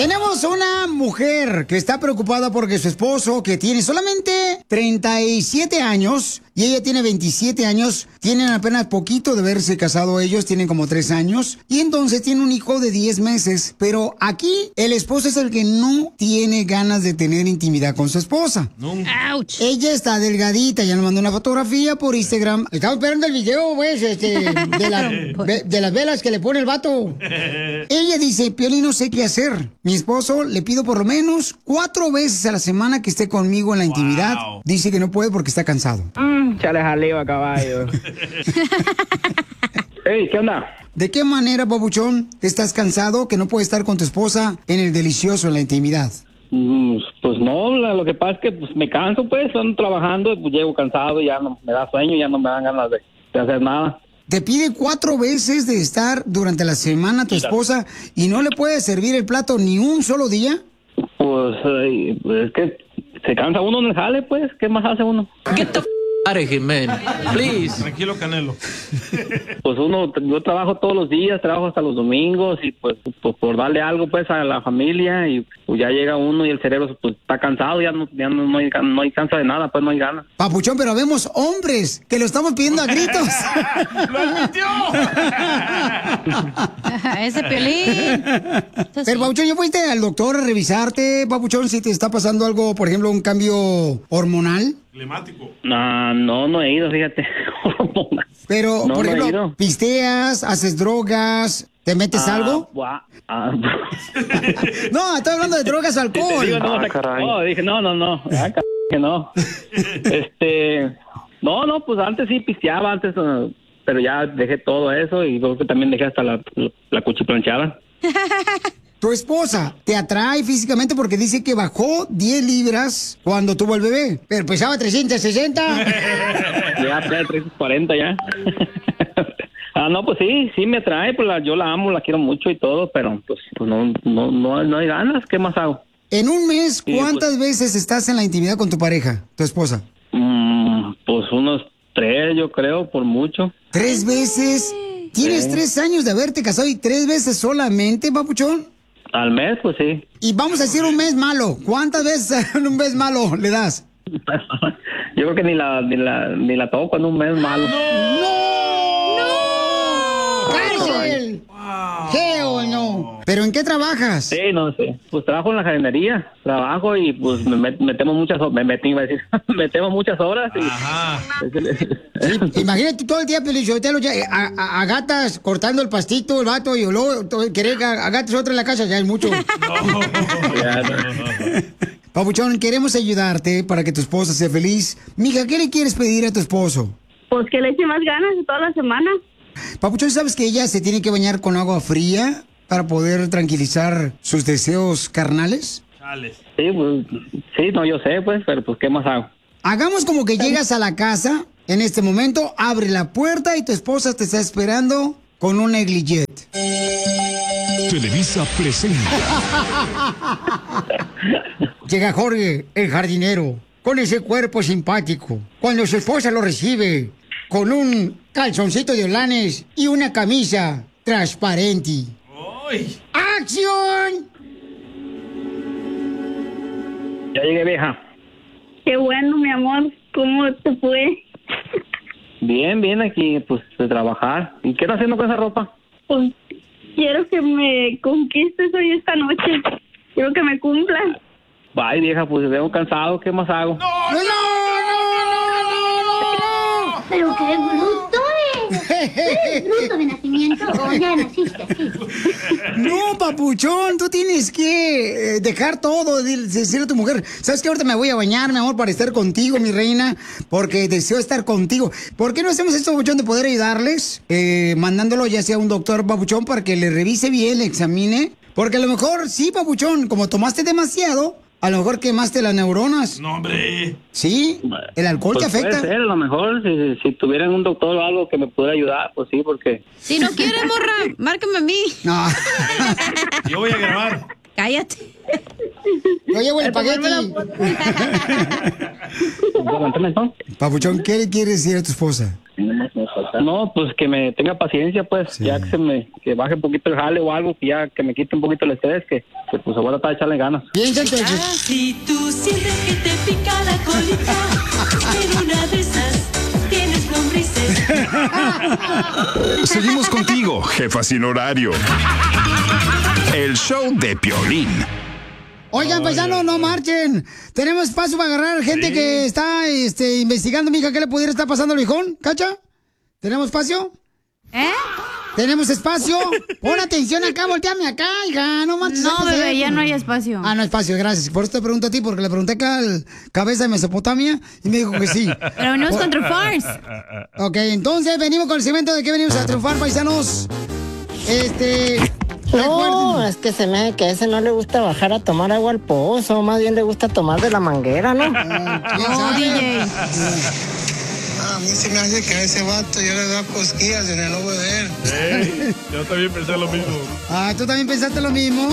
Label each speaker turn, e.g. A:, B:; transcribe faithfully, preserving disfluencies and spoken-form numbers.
A: Tenemos una mujer que está preocupada porque su esposo, que tiene solamente treinta y siete años y ella tiene veintisiete años, tienen apenas poquito de haberse casado ellos, tienen como tres años, y entonces tiene un hijo de diez meses. Pero aquí el esposo es el que no tiene ganas de tener intimidad con su esposa.
B: Ouch.
A: Ella está delgadita, ya nos mandó una fotografía por Instagram. Estamos esperando el video, pues, este, de, la, de las velas que le pone el vato. Ella dice, Piolín, no sé qué hacer. Mi esposo le pido por lo menos cuatro veces a la semana que esté conmigo en la intimidad. Wow. Dice que no puede porque está cansado.
C: Mm, chale jaleo a caballo. Ey, ¿qué onda?
A: ¿De qué manera, papuchón, estás cansado que no puedes estar con tu esposa en el delicioso, en la intimidad?
C: Mm, pues no, la- lo que pasa es que pues, me canso, pues, ando trabajando, pues llego cansado, ya no me da sueño, ya no me dan ganas de, de hacer nada.
A: Te pide cuatro veces de estar durante la semana tu esposa y no le puedes servir el plato ni un solo día.
C: Pues, eh, pues, es que se cansa uno en el jale, pues, ¿qué más hace uno?
D: Get the f out of here, man. Please.
E: Tranquilo, Canelo.
C: Pues uno, yo trabajo todos los días, trabajo hasta los domingos y pues, pues por darle algo pues a la familia y pues ya llega uno y el cerebro pues está cansado, ya no, ya no, no hay, no hay cansa de nada, pues no hay ganas.
A: Papuchón, pero vemos hombres que lo estamos pidiendo a gritos.
E: ¡Lo admitió!
B: Ese Piolín.
A: Pero, Papuchón, ¿ya fuiste al doctor a revisarte, Papuchón, si te está pasando algo, por ejemplo, un cambio hormonal?
E: Climático.
C: No, no, no he ido, fíjate.
A: Pero,
C: No,
A: por
C: no he
A: ejemplo,
C: ido.
A: ¿pisteas, haces drogas, te metes
C: Ah,
A: algo?
C: gua- ah,
A: No, estoy hablando de drogas o alcohol.
C: Digo, no, no, dije, no, no, no, ah, c- que no. Este, no, no, pues antes sí pisteaba, antes, eh, pero ya dejé todo eso y creo que también dejé hasta la, la cuchiplanchada.
A: Tu esposa te atrae físicamente porque dice que bajó diez libras cuando tuvo el bebé, pero pesaba trescientos sesenta.
C: Ya, ya, trescientos cuarenta ya. Ah, no, pues sí, sí me atrae, pues la, yo la amo, la quiero mucho y todo, pero pues, pues no, no, no, no hay ganas, ¿qué más hago?
A: En un mes,
C: Sí,
A: ¿cuántas veces estás en la intimidad con tu pareja, tu esposa?
C: Mm, pues unos tres, yo creo, por mucho.
A: ¿Tres veces? ¿Tienes
C: Sí.
A: tres años de haberte casado y tres veces solamente, papuchón?
C: Al mes, pues sí.
A: Y vamos a decir un mes malo. ¿Cuántas veces en un mes malo le das?
C: Yo creo que ni la, ni la, ni la toco en un mes malo.
A: ¡Cárcel! ¿Qué o no? ¿Pero en qué trabajas?
C: Sí, no sé. Pues trabajo en la jardinería. Trabajo y pues me met- metemos muchas horas. Me metí, iba a decir. metemos muchas horas. Y,
E: Ajá.
A: Sí, imagínate todo el día, Pelichotelo, ya, eh, a, a- a gatas cortando el pastito, el vato, y luego to- querer que a, a gatas otra en la casa, ya es mucho.
C: Ya, no.
A: Papuchón, queremos ayudarte para que tu esposa sea feliz. Mija, ¿qué le quieres pedir a tu esposo?
F: Pues que le eche más ganas toda la semana.
A: Papuchón, ¿sabes que ella se tiene que bañar con agua fría para poder tranquilizar sus deseos carnales?
E: Chales.
C: Sí, pues, sí, no, yo sé, pues, pero pues, ¿qué más hago?
A: Hagamos como que llegas a la casa en este momento, abre la puerta y tu esposa te está esperando con un negligé.
G: Televisa presenta
A: Llega Jorge, el jardinero, con ese cuerpo simpático. Cuando su esposa lo recibe con un calzoncito de holanes y una camisa transparente.
E: ¡Ay!
A: ¡Acción!
C: Ya llegué, vieja.
F: Qué bueno, mi amor. ¿Cómo te fue?
C: Bien, bien, aquí, pues, de trabajar. ¿Y qué estás haciendo con esa ropa?
F: Pues quiero que me conquistes hoy esta noche. Quiero que me cumplas.
C: Ay, vieja, pues, veo cansado. ¿Qué más hago?
A: ¡No, no, no, no, no!
H: Pero qué bruto es. ¿Eres bruto de nacimiento o ya naciste así?
A: No, papuchón, tú tienes que eh, dejar todo, de- decirle a tu mujer, ¿sabes qué? Ahorita me voy a bañar, mi amor, para estar contigo, mi reina, porque deseo estar contigo. ¿Por qué no hacemos esto, papuchón, de poder ayudarles? Eh, mandándolo ya sea a un doctor, papuchón, para que le revise bien, le examine. Porque a lo mejor, sí, papuchón, como tomaste demasiado, a lo mejor quemaste las neuronas.
E: No, hombre.
A: Sí, el alcohol
C: Pues
A: te afecta.
C: puede ser, a lo mejor, si, si tuvieran un doctor o algo que me pudiera ayudar, pues sí, porque...
B: Si no quiere, morra, márcame a mí.
A: No.
E: Yo voy a grabar.
B: Cállate.
A: Yo llevo el espagueti.
C: Aguántame, ¿no?
A: Papuchón, ¿qué le quieres decir a tu esposa?
C: No, pues que me tenga paciencia, pues,
A: Sí.
C: ya que se me, que baje un poquito el jale o algo, que ya, que me quite un poquito el estrés, que, que pues voy a tratar de echarle ganas.
A: Piénsate.
G: Si tú sientes que te pica la colita, en una de esas tienes lombrices.
I: Seguimos contigo, jefa sin horario. El show de Piolín.
A: Oigan, paisanos, no marchen. Tenemos espacio para agarrar gente
E: Sí.
A: que está este, investigando, mija, qué le pudiera estar pasando al viejón, ¿cacha? ¿Tenemos espacio?
B: ¿Eh?
A: ¿Tenemos espacio? Pon atención acá, volteame acá, hija, no marches.
B: No,
A: el
B: bebé,
A: teléfono.
B: ya no hay espacio.
A: Ah, no, espacio, gracias. Por eso te pregunto a ti, porque le pregunté acá al cabeza de Mesopotamia y me dijo que sí.
B: Pero venimos con triunfars.
A: Ok, entonces venimos con el segmento de que venimos a triunfar, paisanos. Este...
J: No,
A: recuerden-
J: es que se me hace que a ese no le gusta bajar a tomar agua al pozo, más bien le gusta tomar de la manguera, ¿no?
A: ¿Quién
B: Oh,
A: sabe?
B: D J.
K: A mí se me hace que a ese vato yo le da cosquillas en el ojo de él.
E: Ey, yo también pensé lo mismo.
A: Ah, ¿tú también pensaste lo mismo?